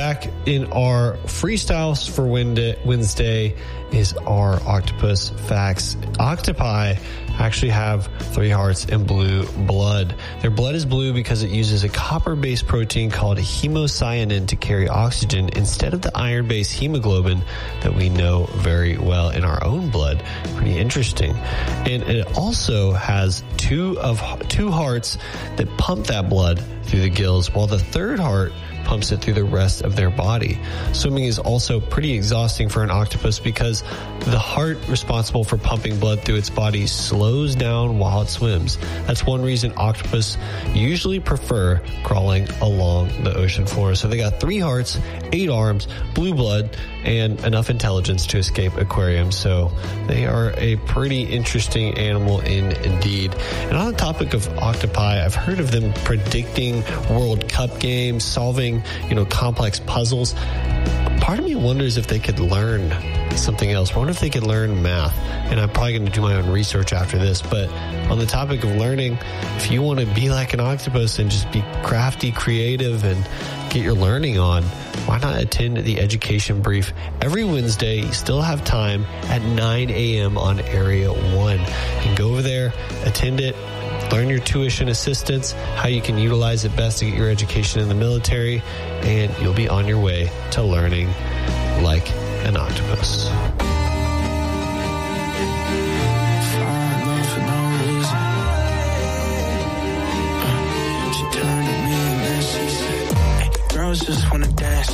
back in our freestyles for Wednesday is our octopus facts. Octopi actually have 3 hearts and blue blood. Their blood is blue because it uses a copper-based protein called hemocyanin to carry oxygen instead of the iron-based hemoglobin that we know very well in our own blood. Pretty interesting. And it also has two hearts that pump that blood through the gills, while the third heart pumps it through the rest of their body. Swimming is also pretty exhausting for an octopus because the heart responsible for pumping blood through its body slows down while it swims. That's one reason octopus usually prefer crawling along the ocean floor. So they got 3 hearts, 8 arms, blue blood, and enough intelligence to escape aquariums. So they are a pretty interesting animal indeed. And on the topic of octopi, I've heard of them predicting World Cup games, solving complex puzzles. Part of me wonders if they could learn something else. I wonder if they could learn math. And I'm probably going to do my own research after this. But on the topic of learning, if you want to be like an octopus and just be crafty, creative, and get your learning on, why not attend the education brief every Wednesday? You still have time at 9 a.m. on Area 1. You can go over there, attend it, learn your tuition assistance, how you can utilize it best to get your education in the military, and you'll be on your way to learning like an octopus.